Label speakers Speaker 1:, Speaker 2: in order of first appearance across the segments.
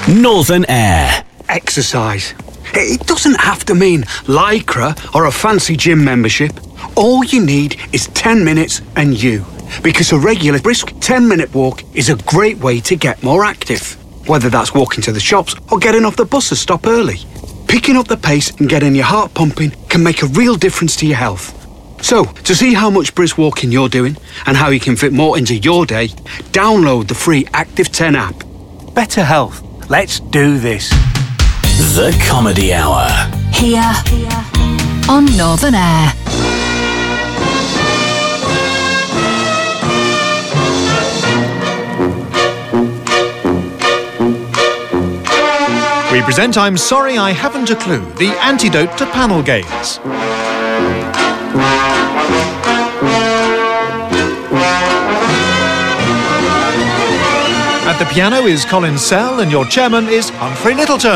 Speaker 1: Northern Air.
Speaker 2: Exercise. It doesn't have to mean Lycra or a fancy gym membership. All you need is 10 minutes and you. Because a regular brisk 10-minute walk is a great way to get more active. Whether that's walking to the shops or getting off the bus to stop early. Picking up the pace and getting your heart pumping can make a real difference to your health. So, to see how much brisk walking you're doing and how you can fit more into your day, download the free Active 10 app.
Speaker 3: Better health. Let's do this.
Speaker 1: The Comedy Hour.
Speaker 4: Here on Northern Air.
Speaker 5: We present I'm Sorry I Haven't a Clue, the antidote to panel games. At the piano is Colin Sell and your chairman is Humphrey Littleton.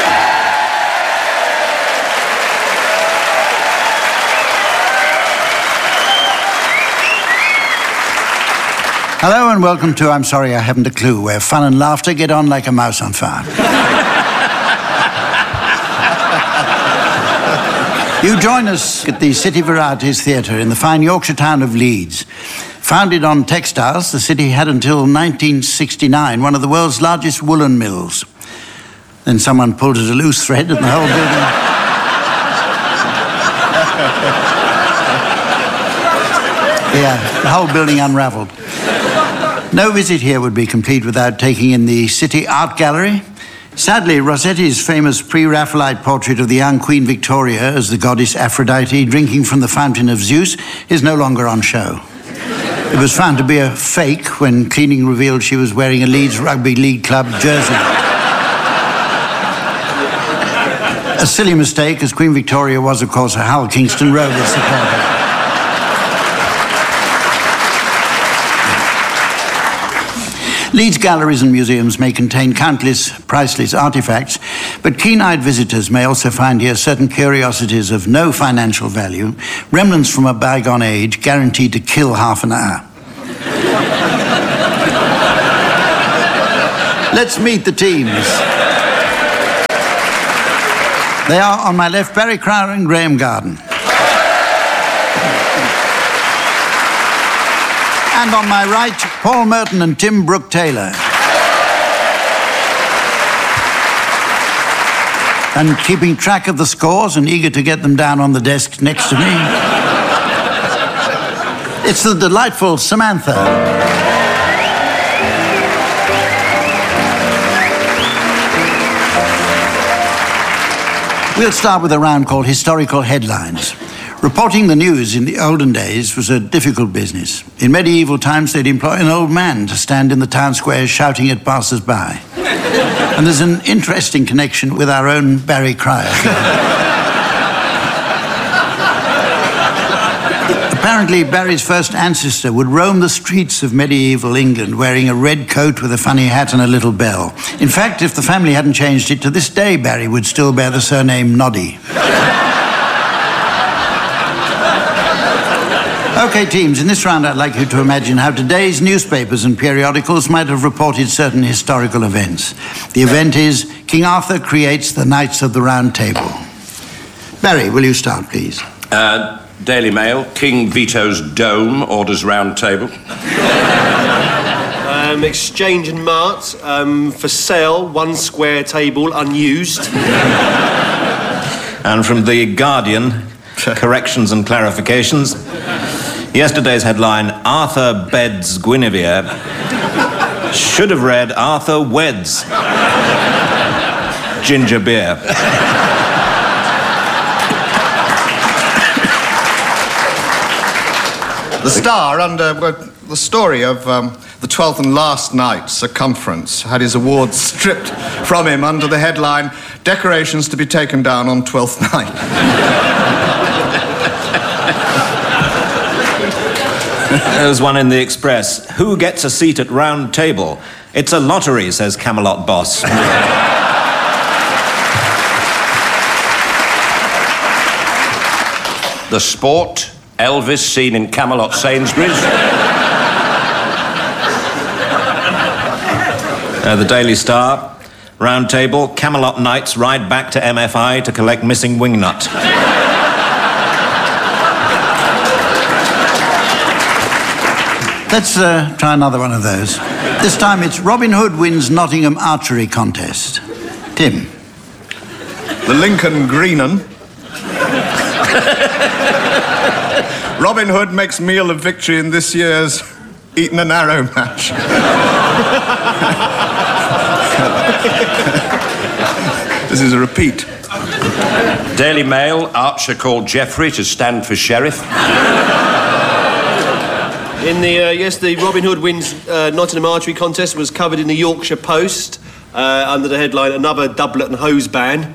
Speaker 6: Hello and welcome to I'm Sorry I Haven't a Clue, where fun and laughter get on like a mouse on fire. You join us at the City Varieties Theatre in the fine Yorkshire town of Leeds. Founded on textiles, the city had until 1969 one of the world's largest woolen mills. Then someone pulled at a loose thread and the whole building... the whole building unravelled. No visit here would be complete without taking in the City Art Gallery. Sadly, Rossetti's famous pre-Raphaelite portrait of the young Queen Victoria as the goddess Aphrodite drinking from the fountain of Zeus is no longer on show. It was found to be a fake when cleaning revealed she was wearing a Leeds Rugby League club jersey. A silly mistake, as Queen Victoria was, of course, a Hull Kingston Rovers supporter. Leeds galleries and museums may contain countless priceless artifacts, but keen-eyed visitors may also find here certain curiosities of no financial value, remnants from a bygone age, guaranteed to kill half an hour. Let's meet the teams. They are, on my left, Barry Crowder and Graham Garden. And on my right, Paul Merton and Tim Brooke-Taylor. And keeping track of the scores and eager to get them down on the desk next to me, it's the delightful Samantha. We'll start with a round called Historical Headlines. Reporting the news in the olden days was a difficult business. In medieval times, they'd employ an old man to stand in the town square shouting at passers-by. And there's an interesting connection with our own Barry Cryer. Apparently, Barry's first ancestor would roam the streets of medieval England wearing a red coat with a funny hat and a little bell. In fact, if the family hadn't changed it, to this day, Barry would still bear the surname Noddy. OK, teams, in this round I'd like you to imagine how today's newspapers and periodicals might have reported certain historical events. The event is King Arthur creates the Knights of the Round Table. Barry, will you start, please?
Speaker 7: Daily Mail, King vetoes dome, orders round table.
Speaker 8: Exchange and Mart, for sale, 1 square table, unused.
Speaker 9: And from The Guardian, corrections and clarifications. Yesterday's headline, Arthur beds Guinevere, should have read Arthur weds ginger beer.
Speaker 10: The Star, under the story of the 12th and last night circumference, had his awards stripped from him under the headline, Decorations to be taken down on 12th night.
Speaker 9: There's one in the Express. Who gets a seat at round table? It's a lottery, says Camelot boss.
Speaker 7: The Sport, Elvis seen in Camelot Sainsbury's.
Speaker 9: The Daily Star. Round table, Camelot Knights ride back to MFI to collect missing wingnut.
Speaker 6: Let's try another one of those. This time it's Robin Hood wins Nottingham archery contest. Tim.
Speaker 10: The Lincoln Greenan. Robin Hood makes meal of victory in this year's Eton and Arrow match. This is a repeat.
Speaker 7: Daily Mail, Archer called Geoffrey to stand for sheriff.
Speaker 8: In the Robin Hood wins Nottingham archery contest was covered in the Yorkshire Post under the headline "Another Doublet and Hose Ban."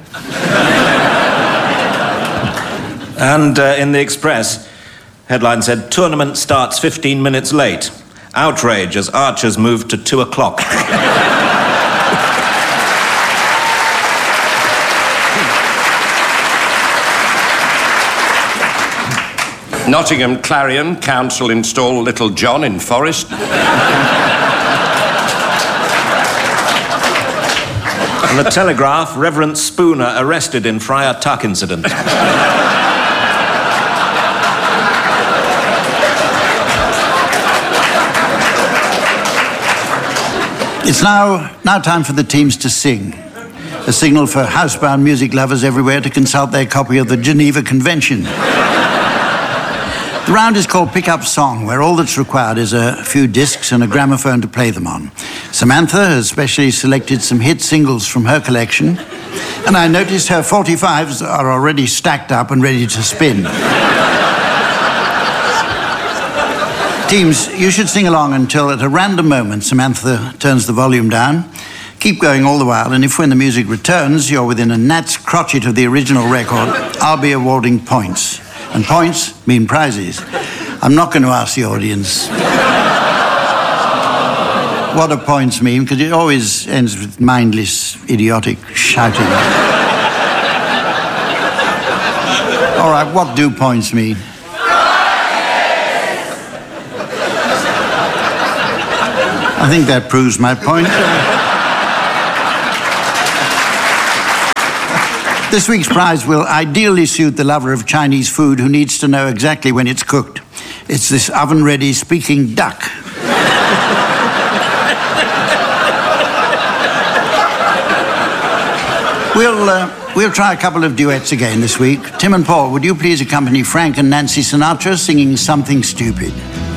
Speaker 9: And in the Express, headline said, "Tournament starts 15 minutes late. Outrage as Archers move to 2 o'clock."
Speaker 7: Nottingham Clarion, council install Little John in Forest.
Speaker 9: And the Telegraph, Reverend Spooner arrested in Friar Tuck incident.
Speaker 6: It's now time for the teams to sing. A signal for housebound music lovers everywhere to consult their copy of the Geneva Convention. The round is called Pick Up Song, where all that's required is a few discs and a gramophone to play them on. Samantha has specially selected some hit singles from her collection, and I noticed her 45s are already stacked up and ready to spin. Teams, you should sing along until at a random moment Samantha turns the volume down. Keep going all the while, and if when the music returns you're within a gnat's crotchet of the original record, I'll be awarding points. And points mean prizes. I'm not going to ask the audience what do points mean, because it always ends with mindless, idiotic shouting. All right, what do points mean? I think that proves my point. This week's prize will ideally suit the lover of Chinese food who needs to know exactly when it's cooked. It's this oven-ready speaking duck. We'll try a couple of duets again this week. Tim and Paul, would you please accompany Frank and Nancy Sinatra singing Something Stupid?